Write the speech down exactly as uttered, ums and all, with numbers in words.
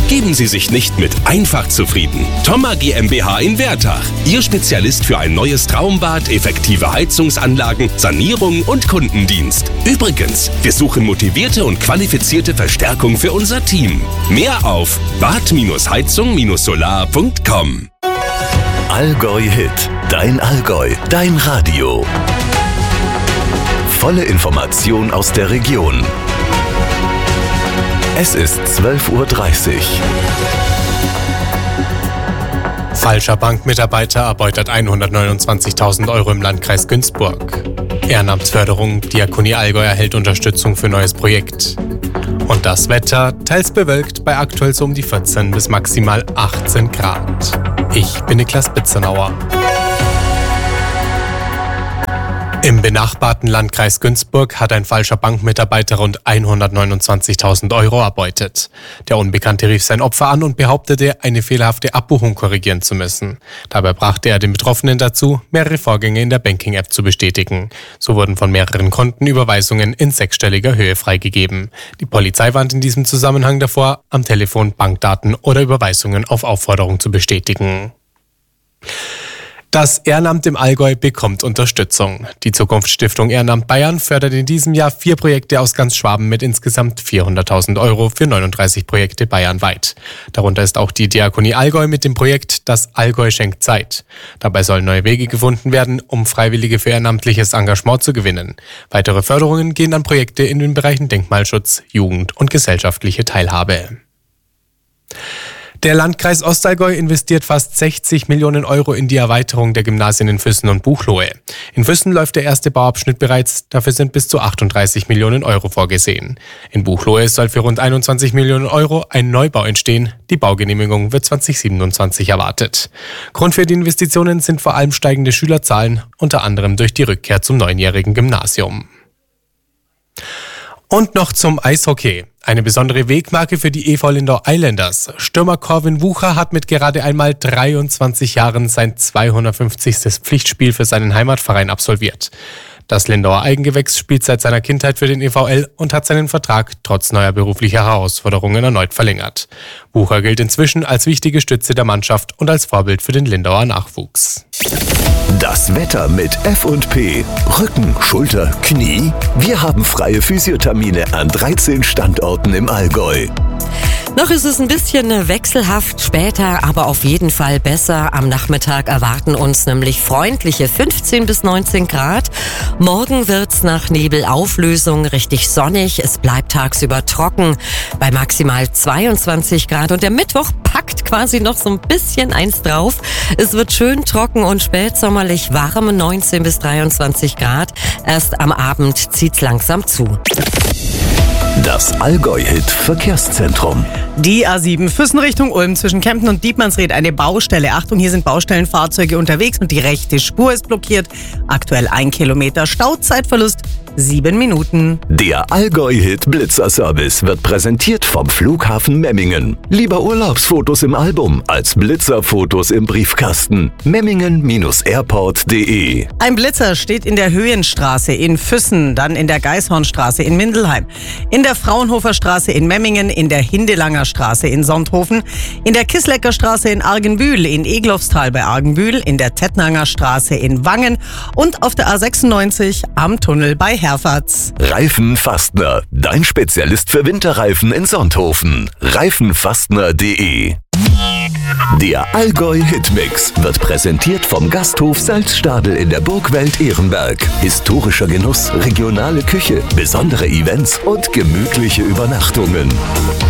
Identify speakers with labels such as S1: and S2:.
S1: Geben Sie sich nicht mit einfach zufrieden. Thoma GmbH in Wertach. Ihr Spezialist für ein neues Traumbad, effektive Heizungsanlagen, Sanierung und Kundendienst. Übrigens, wir suchen motivierte und qualifizierte Verstärkung für unser Team. Mehr auf bad heizung solar punkt com.
S2: Allgäu Hit. Dein Allgäu. Dein Radio. Volle Information aus der Region. Es ist zwölf Uhr dreißig.
S3: Falscher Bankmitarbeiter erbeutet hundertneunundzwanzigtausend Euro im Landkreis Günzburg. Ehrenamtsförderung Diakonie Allgäu erhält Unterstützung für neues Projekt. Und das Wetter, teils bewölkt, bei aktuell so um die vierzehn bis maximal achtzehn Grad. Ich bin Niklas Bitzenauer. Im benachbarten Landkreis Günzburg hat ein falscher Bankmitarbeiter rund hundertneunundzwanzigtausend Euro erbeutet. Der Unbekannte rief sein Opfer an und behauptete, eine fehlerhafte Abbuchung korrigieren zu müssen. Dabei brachte er den Betroffenen dazu, mehrere Vorgänge in der Banking-App zu bestätigen. So wurden von mehreren Konten Überweisungen in sechsstelliger Höhe freigegeben. Die Polizei warnt in diesem Zusammenhang davor, am Telefon Bankdaten oder Überweisungen auf Aufforderung zu bestätigen. Das Ehrenamt im Allgäu bekommt Unterstützung. Die Zukunftsstiftung Ehrenamt Bayern fördert in diesem Jahr vier Projekte aus ganz Schwaben mit insgesamt vierhunderttausend Euro für neununddreißig Projekte bayernweit. Darunter ist auch die Diakonie Allgäu mit dem Projekt Das Allgäu schenkt Zeit. Dabei sollen neue Wege gefunden werden, um Freiwillige für ehrenamtliches Engagement zu gewinnen. Weitere Förderungen gehen an Projekte in den Bereichen Denkmalschutz, Jugend und gesellschaftliche Teilhabe. Der Landkreis Ostallgäu investiert fast sechzig Millionen Euro in die Erweiterung der Gymnasien in Füssen und Buchloe. In Füssen läuft der erste Bauabschnitt bereits, dafür sind bis zu achtunddreißig Millionen Euro vorgesehen. In Buchloe soll für rund einundzwanzig Millionen Euro ein Neubau entstehen. Die Baugenehmigung wird zwanzig siebenundzwanzig erwartet. Grund für die Investitionen sind vor allem steigende Schülerzahlen, unter anderem durch die Rückkehr zum neunjährigen Gymnasium. Und noch zum Eishockey. Eine besondere Wegmarke für die E V Lindau Islanders. Stürmer Corwin Wucher hat mit gerade einmal dreiundzwanzig Jahren sein zweihundertfünfzigstes Pflichtspiel für seinen Heimatverein absolviert. Das Lindauer Eigengewächs spielt seit seiner Kindheit für den E V L und hat seinen Vertrag trotz neuer beruflicher Herausforderungen erneut verlängert. Wucher gilt inzwischen als wichtige Stütze der Mannschaft und als Vorbild für den Lindauer Nachwuchs.
S2: Das Wetter mit F und P. Rücken, Schulter, Knie. Wir haben freie Physiothermine an dreizehn Standorten im Allgäu.
S4: Noch ist es ein bisschen wechselhaft, später aber auf jeden Fall besser. Am Nachmittag erwarten uns nämlich freundliche fünfzehn bis neunzehn Grad. Morgen wird's nach Nebelauflösung richtig sonnig. Es bleibt tagsüber trocken bei maximal zweiundzwanzig Grad. Und der Mittwoch packt quasi noch so ein bisschen eins drauf. Es wird schön trocken und spätsommerlich warm, neunzehn bis dreiundzwanzig Grad. Erst am Abend zieht's langsam zu.
S2: Das Allgäu-Hit Verkehrszentrum.
S5: Die A sieben Füssen Richtung Ulm zwischen Kempten und Dietmannsried eine Baustelle. Achtung, hier sind Baustellenfahrzeuge unterwegs und die rechte Spur ist blockiert. Aktuell ein Kilometer Stau, Zeitverlust sieben Minuten.
S2: Der Allgäu-Hit Blitzerservice wird präsentiert vom Flughafen Memmingen. Lieber Urlaubsfotos im Album als Blitzerfotos im Briefkasten. Memmingen Airport punkt de.
S5: Ein Blitzer steht in der Höhenstraße in Füssen, dann in der Geishornstraße in Mindelheim, in der Fraunhofer Straße in Memmingen, in der Hindelanger Straße in Sonthofen, in der Kislecker Straße in Argenbühl, in Eglofstal bei Argenbühl, in der Tettnanger Straße in Wangen und auf der A sechsundneunzig am Tunnel bei Herfatz.
S2: Reifenfastner, dein Spezialist für Winterreifen in Sonthofen. reifenfastner punkt de. Der Allgäu-Hitmix wird präsentiert vom Gasthof Salzstadel in der Burgwelt Ehrenberg. Historischer Genuss, regionale Küche, besondere Events und gemütliche Übernachtungen.